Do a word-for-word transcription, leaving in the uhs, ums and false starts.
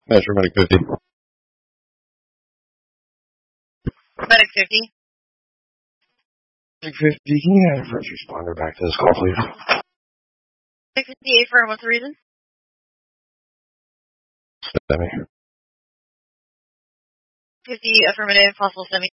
Measure Medic fifty. Medic fifty. Medic fifty, can you have a first responder back to this call, please? Medic fifty-eight for what's the reason? Semi. fifty affirmative, possible semi.